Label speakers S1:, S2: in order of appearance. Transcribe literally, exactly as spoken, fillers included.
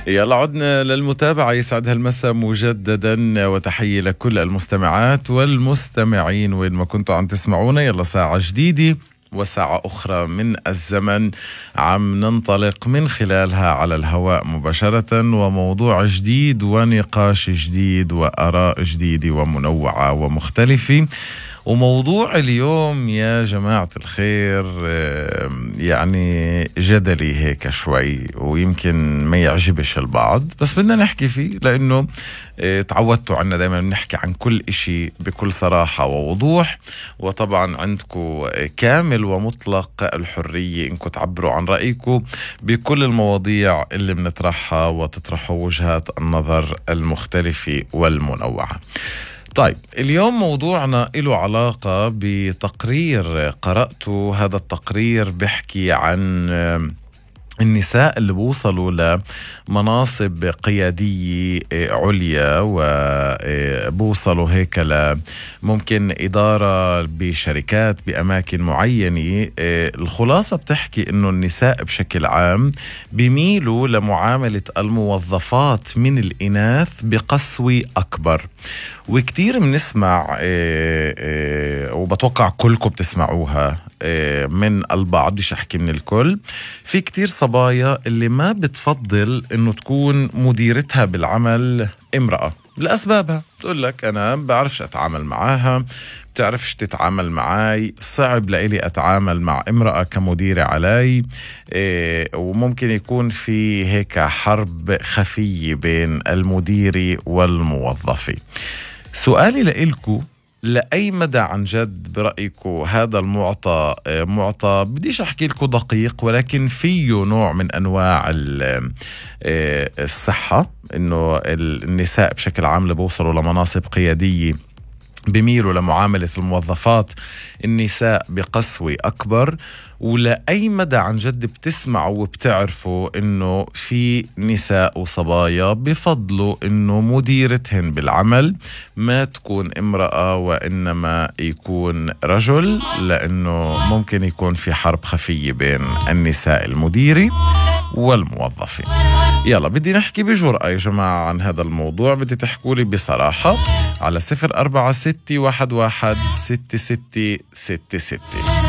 S1: يلا عدنا للمتابعة. يسعد هالمساء مجددا، وتحية لكل المستمعات والمستمعين وين ما كنتوا عم تسمعونا. يلا ساعة جديدة وساعة أخرى من الزمن عم ننطلق من خلالها على الهواء مباشرة، وموضوع جديد ونقاش جديد وآراء جديدة ومنوعة ومختلفة. وموضوع اليوم يا جماعة الخير يعني جدلي هيك شوي، ويمكن ما يعجبش البعض، بس بدنا نحكي فيه لأنه تعودتوا عنا دايما بنحكي عن كل إشي بكل صراحة ووضوح، وطبعا عندكم كامل ومطلق الحرية إنكم تعبروا عن رأيكم بكل المواضيع اللي بنطرحها وتطرحوا وجهات النظر المختلفة والمنوعة. طيب اليوم موضوعنا له علاقة بتقرير قرأته. هذا التقرير بيحكي عن النساء اللي بوصلوا لمناصب قيادية عليا، وبوصلوا هيك ممكن إدارة بشركات بأماكن معينة. الخلاصة بتحكي إنه النساء بشكل عام بيميلوا لمعاملة الموظفات من الإناث بقسوة أكبر. وكتير بنسمع وبتوقع كلكم بتسمعوها من البعض، بديش أحكي من الكل، في كتير صبايا اللي ما بتفضل إنه تكون مديرتها بالعمل امرأة لأسبابها. بتقول لك أنا بعرفش أتعامل معاها، بتعرفش تتعامل معاي، صعب لإلي أتعامل مع امرأة كمديرة علي. إيه وممكن يكون في هيك حرب خفية بين المدير والموظفة. سؤالي لإلكو، لأي مدى عن جد برأيكم هذا المعطى معطى بديش أحكي لكم دقيق، ولكن فيه نوع من أنواع الصحة، إنه النساء بشكل عام اللي بوصلوا لمناصب قيادية بيميلوا لمعاملة الموظفات النساء بقسوة أكبر؟ ولأي مدى عن جد بتسمعوا وبتعرفوا إنه في نساء وصبايا بفضلوا إنه مديرتهن بالعمل ما تكون امرأة وإنما يكون رجل، لأنه ممكن يكون في حرب خفية بين النساء المديرة والموظفة؟ يلا بدي نحكي بجرأة يا جماعة عن هذا الموضوع. بدي تحكوا لي بصراحة على صفر أربعة ستة واحد واحد ستة ستة ستة ستة.